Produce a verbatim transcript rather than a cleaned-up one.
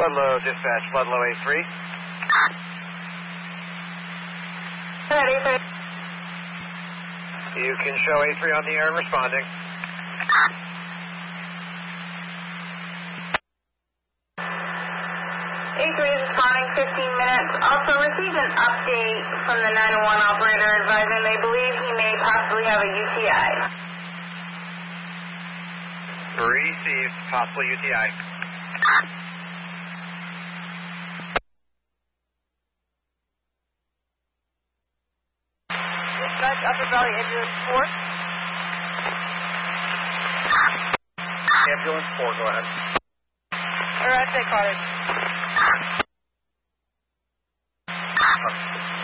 Ludlow dispatch, Ludlow A three. Ready, ready. You can show A three on the air and responding. A three is responding fifteen minutes. Also received an update from the nine one one operator advising they believe he may possibly have a U T I. Received, possible U T I. Dispatch Upper Valley Ambulance four. Ambulance four, go ahead. Or I say cottage.